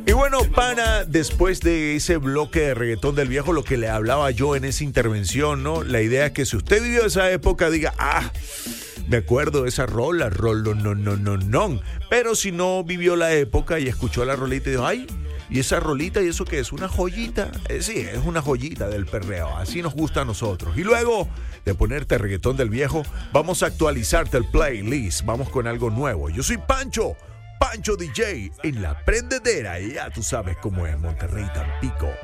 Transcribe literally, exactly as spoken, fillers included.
Y bueno, pana, después de ese bloque de reggaetón del viejo, lo que le hablaba yo en esa intervención, ¿no? La idea es que si usted vivió esa época, diga, ah, me acuerdo de esa rola, rolo, no, no, no, no. Pero si no vivió la época y escuchó la rolita y dijo, ay, ¿y esa rolita y eso qué es? ¿Una joyita? Eh, sí, es una joyita del perreo. Así nos gusta a nosotros. Y luego de ponerte reggaetón del viejo, vamos a actualizarte el playlist. Vamos con algo nuevo. Yo soy Pancho. Pancho D J en la prendedera. Y ya tú sabes cómo es Monterrey, Tampico.